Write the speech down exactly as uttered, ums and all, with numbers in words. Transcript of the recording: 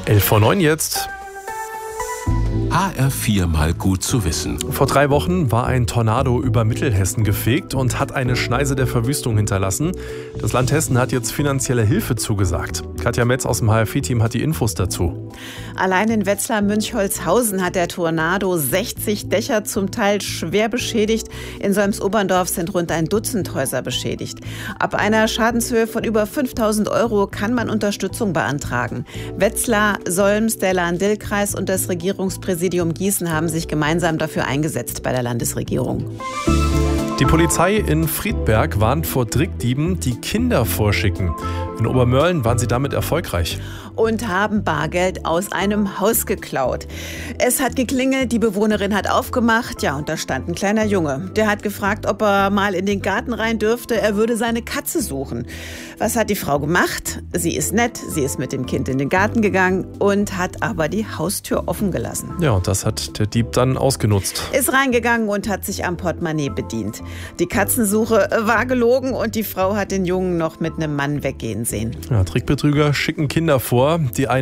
elf vor neun jetzt. H R vier mal gut zu wissen. Vor drei Wochen war ein Tornado über Mittelhessen gefegt und hat eine Schneise der Verwüstung hinterlassen. Das Land Hessen hat jetzt finanzielle Hilfe zugesagt. Katja Metz aus dem H R vier-Team hat die Infos dazu. Allein in Wetzlar-Münchholzhausen hat der Tornado sechzig Dächer zum Teil schwer beschädigt. In Solms-Oberndorf sind rund ein Dutzend Häuser beschädigt. Ab einer Schadenshöhe von über fünftausend Euro kann man Unterstützung beantragen. Wetzlar, Solms, der Lahn-Dill-Kreis und das Regierungspräsidium Gießen haben sich gemeinsam dafür eingesetzt bei der Landesregierung. Die Polizei in Friedberg warnt vor Trickdieben, die Kinder vorschicken. In Obermörlen waren sie damit erfolgreich. Und haben Bargeld aus einem Haus geklaut. Es hat geklingelt, die Bewohnerin hat aufgemacht. Ja, und da stand ein kleiner Junge. Der hat gefragt, ob er mal in den Garten rein dürfte. Er würde seine Katze suchen. Was hat die Frau gemacht? Sie ist nett, sie ist mit dem Kind in den Garten gegangen und hat aber die Haustür offen gelassen. Ja, und das hat der Dieb dann ausgenutzt. Ist reingegangen und hat sich am Portemonnaie bedient. Die Katzensuche war gelogen und die Frau hat den Jungen noch mit einem Mann weggehen sehen. Ja, Trickbetrüger schicken Kinder vor, die einen